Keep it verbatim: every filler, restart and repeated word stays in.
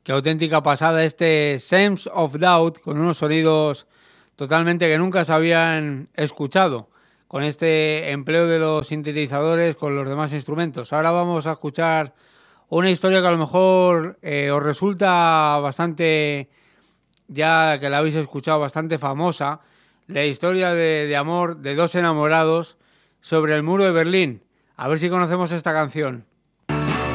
Qué auténtica pasada este Sense of Doubt con unos sonidos totalmente que nunca se habían escuchado, con este empleo de los sintetizadores con los demás instrumentos. Ahora vamos a escuchar una historia que a lo mejor eh, os resulta bastante, ya que la habéis escuchado, bastante famosa, la historia de, de amor de dos enamorados sobre el muro de Berlín. A ver si conocemos esta canción.